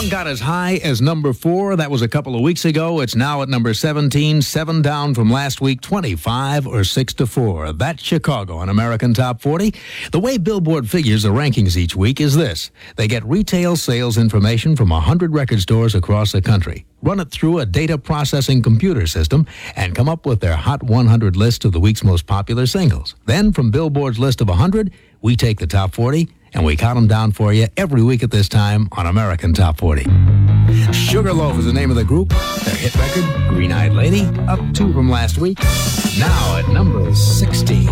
song got as high as number 4. That was a couple of weeks ago. It's now at number 17, 7 down from last week, 25 or 6 to 4. That's Chicago on American Top 40. The way Billboard figures the rankings each week is this. They get retail sales information from 100 record stores across the country, run it through a data processing computer system, and come up with their Hot 100 list of the week's most popular singles. Then, from Billboard's list of 100, we take the top 40, and we count them down for you every week at this time on American Top 40. Sugarloaf is the name of the group. Their hit record, Green Eyed Lady, up 2 from last week. Now at number 16.